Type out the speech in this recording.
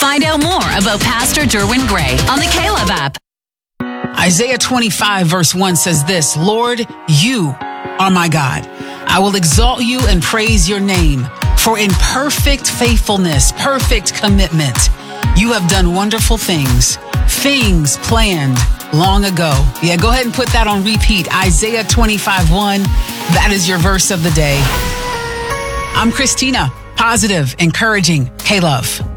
Find out more about Pastor Derwin Gray on the Caleb app. Isaiah 25 verse 1 says this, Lord, you are my God. I will exalt you and praise your name. For in perfect faithfulness, perfect commitment, you have done wonderful things planned long ago. Yeah, go ahead and put that on repeat. Isaiah 25:1. That is your verse of the day. I'm Christina. Positive, encouraging, K-Love.